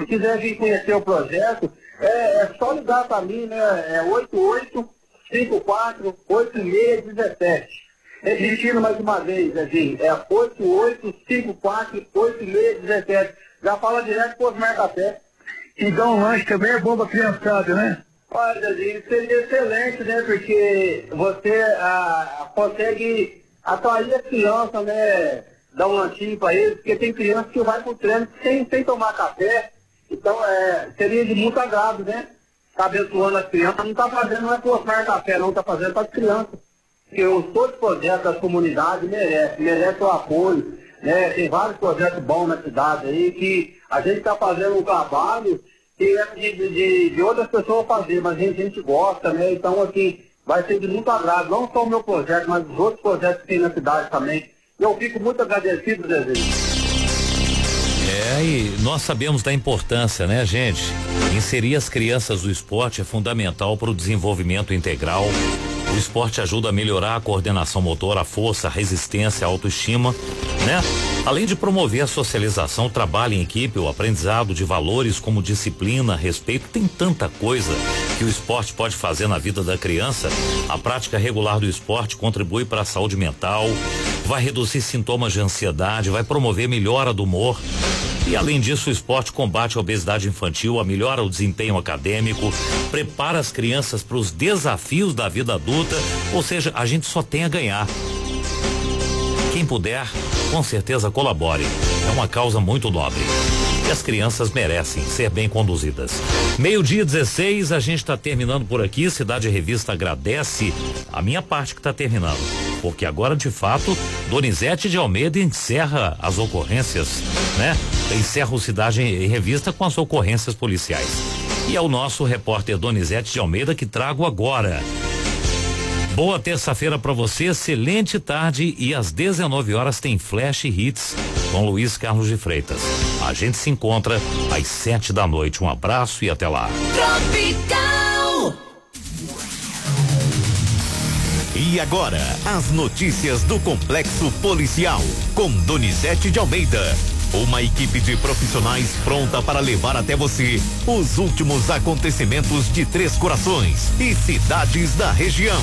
quiser vir conhecer o projeto, é só ligar para mim, né? É 8854-8617. Repetindo mais uma vez, Zezinho, é 8854-8617. Já fala direto com o Osmar Café. Então o lanche também é bom pra criançada, né? Olha, Zezinho, seria excelente, né? Porque você consegue atrair a criança, né? Dar um lanchinho para eles, porque tem criança que vai pro treino sem tomar café. Então, seria de muito agrado, né? Tá abençoando as crianças. Não tá fazendo, não é por Osmar Café, não, tá fazendo para as crianças. Porque todos os projetos das comunidades merecem o apoio, né? Tem vários projetos bons na cidade aí, que a gente está fazendo um trabalho que é de outras pessoas fazer, mas a gente gosta, né? Então, assim, vai ser de muito agrado, não só o meu projeto, mas os outros projetos que tem na cidade também. Eu fico muito agradecido, Zezinho. E nós sabemos da importância, né, gente? Inserir as crianças no esporte é fundamental para o desenvolvimento integral. O esporte ajuda a melhorar a coordenação motora, a força, a resistência, a autoestima, né? Além de promover a socialização, o trabalho em equipe, o aprendizado de valores como disciplina, respeito, tem tanta coisa que o esporte pode fazer na vida da criança. A prática regular do esporte contribui para a saúde mental, vai reduzir sintomas de ansiedade, vai promover melhora do humor. E além disso, o esporte combate a obesidade infantil, melhora o desempenho acadêmico, prepara as crianças para os desafios da vida adulta, ou seja, a gente só tem a ganhar. Quem puder, com certeza colabore. É uma causa muito nobre. E as crianças merecem ser bem conduzidas. 12:16, a gente está terminando por aqui. Cidade Revista agradece a minha parte que está terminando. Porque agora, de fato, Donizete de Almeida encerra as ocorrências, né? Encerra o Cidade em Revista com as ocorrências policiais. E é o nosso repórter Donizete de Almeida que trago agora. Boa terça-feira para você, excelente tarde, e às 19 horas tem Flash Hits com Luiz Carlos de Freitas. A gente se encontra às 7 da noite. Um abraço e até lá. Tropical. E agora, as notícias do Complexo Policial com Donizete de Almeida. Uma equipe de profissionais pronta para levar até você os últimos acontecimentos de Três Corações e cidades da região.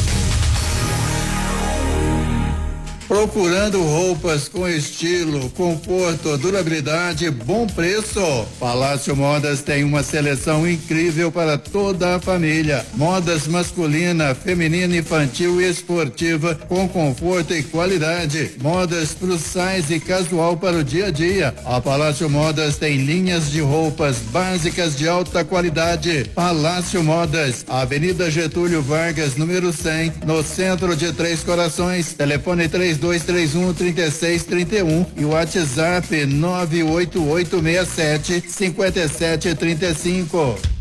Procurando roupas com estilo, conforto, durabilidade, bom preço? Palácio Modas tem uma seleção incrível para toda a família. Modas masculina, feminina, infantil e esportiva com conforto e qualidade. Modas pro size e casual para o dia a dia. A Palácio Modas tem linhas de roupas básicas de alta qualidade. Palácio Modas, Avenida Getúlio Vargas, número 100, no centro de Três Corações. Telefone 3231-3631 e o WhatsApp 98867-5735.